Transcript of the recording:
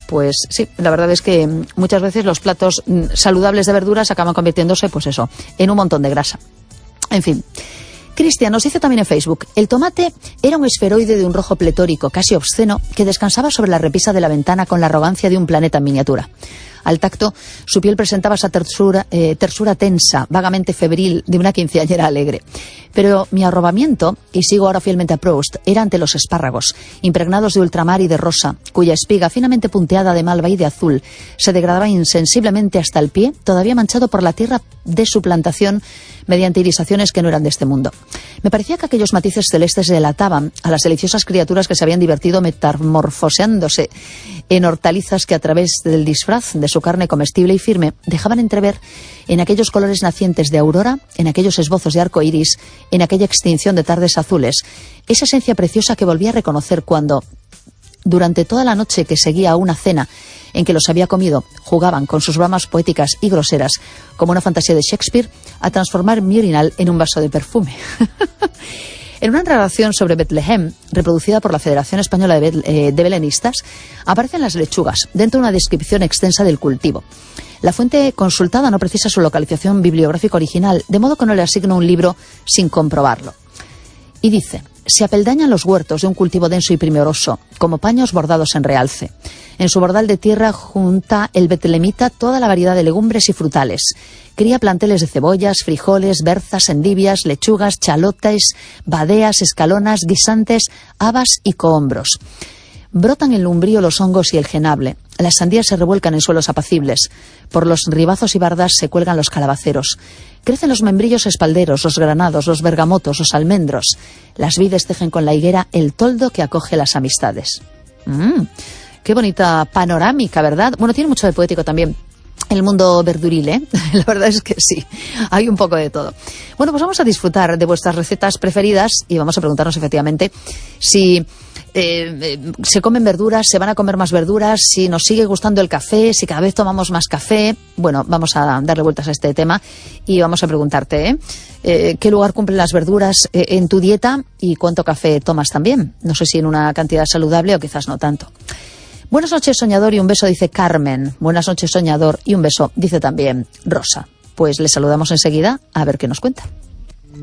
Pues sí, la verdad es que muchas veces los platos saludables de verduras acaban convirtiéndose, pues eso, en un montón de grasa. En fin. Cristian nos dice también en Facebook: el tomate era un esferoide de un rojo pletórico, casi obsceno, que descansaba sobre la repisa de la ventana con la arrogancia de un planeta en miniatura. Al tacto, su piel presentaba esa tersura tensa, vagamente febril, de una quinceañera alegre. Pero mi arrobamiento, y sigo ahora fielmente a Proust, era ante los espárragos, impregnados de ultramar y de rosa, cuya espiga, finamente punteada de malva y de azul, se degradaba insensiblemente hasta el pie, todavía manchado por la tierra de su plantación, mediante irisaciones que no eran de este mundo. Me parecía que aquellos matices celestes delataban a las deliciosas criaturas que se habían divertido metamorfoseándose en hortalizas que a través del disfraz de su carne comestible y firme dejaban entrever en aquellos colores nacientes de aurora, en aquellos esbozos de arco iris, en aquella extinción de tardes azules, esa esencia preciosa que volví a reconocer cuando, durante toda la noche que seguía a una cena en que los había comido, jugaban con sus bramas poéticas y groseras, como una fantasía de Shakespeare, a transformar mi orinal en un vaso de perfume. En una narración sobre Betlehem, reproducida por la Federación Española de Belenistas, aparecen las lechugas, dentro de una descripción extensa del cultivo. La fuente consultada no precisa su localización bibliográfica original, de modo que no le asigna un libro sin comprobarlo. Y dice: se apeldañan los huertos de un cultivo denso y primoroso, como paños bordados en realce. En su bordal de tierra junta el betlehemita toda la variedad de legumbres y frutales. Cría planteles de cebollas, frijoles, berzas, endivias, lechugas, chalotes, badeas, escalonas, guisantes, habas y cohombros. Brotan en el umbrío los hongos y el jenable. Las sandías se revuelcan en suelos apacibles. Por los ribazos y bardas se cuelgan los calabaceros. Crecen los membrillos espalderos, los granados, los bergamotos, los almendros. Las vides tejen con la higuera el toldo que acoge las amistades. Qué bonita panorámica, ¿verdad? Bueno, tiene mucho de poético también el mundo verduril, ¿eh? La verdad es que sí, hay un poco de todo. Bueno, pues vamos a disfrutar de vuestras recetas preferidas y vamos a preguntarnos efectivamente si se comen verduras, se van a comer más verduras, si nos sigue gustando el café, si cada vez tomamos más café. Bueno, vamos a darle vueltas a este tema y vamos a preguntarte qué lugar cumplen las verduras en tu dieta y cuánto café tomas también. No sé si en una cantidad saludable o quizás no tanto. Buenas noches, soñador, y un beso, dice Carmen. Buenas noches, soñador, y un beso, dice también Rosa. Pues le saludamos enseguida a ver qué nos cuenta.